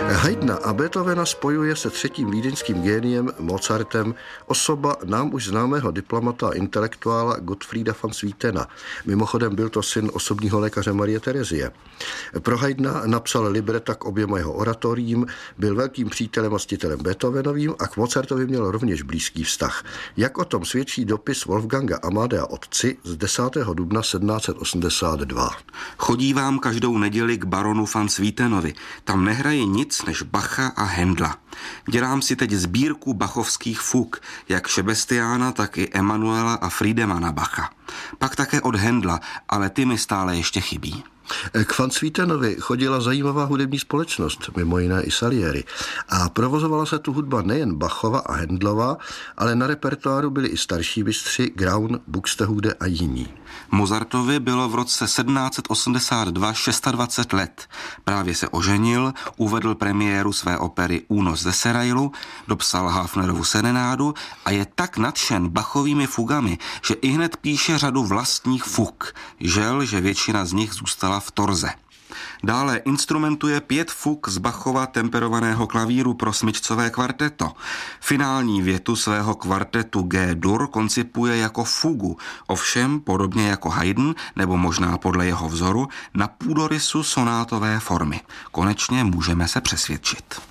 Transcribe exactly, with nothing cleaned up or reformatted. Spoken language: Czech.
Haydna a Beethovena spojuje se třetím vídeňským géniem Mozartem osoba nám už známého diplomata a intelektuála Gottfrieda van Swietena. Mimochodem byl to syn osobního lékaře Marie Terezie. Pro Haydna napsal libreta k oběma jeho oratoriím, byl velkým přítelem a ctitelem Beethovenovým a k Mozartovi měl rovněž blízký vztah. Jak o tom svědčí dopis Wolfganga Amadea otci z desátého dubna sedmnáct set osmdesát dva. Chodívám každou neděli k baronu van Swietenovi. Tam nehraje nic než Bacha a Händla. Dělám si teď sbírku bachovských fuk, jak Šebestiána, tak i Emanuela a Friedemana Bacha. Pak také od Händla, ale ty mi stále ještě chybí. K van Swietenovi chodila zajímavá hudební společnost, mimo jiné i Salieri. A provozovala se tu hudba nejen Bachova a Händlova, ale na repertoáru byli i starší mistři, Graun, Buxtehude a jiní. Mozartovi bylo v roce sedmnáct set osmdesát dva dvacet šest let. Právě se oženil, uvedl premiéru své opery Únos ze Serailu, dopsal Hafnerovu serenádu a je tak nadšen Bachovými fugami, že ihned píše řadu vlastních fug. Žel, že většina z nich zůstala v torze. Dále instrumentuje pět fuk z Bachova temperovaného klavíru pro smyčcové kvarteto. Finální větu svého kvartetu G-dur koncipuje jako fugu, ovšem podobně jako Haydn, nebo možná podle jeho vzoru, na půdorysu sonátové formy. Konečně můžeme se přesvědčit.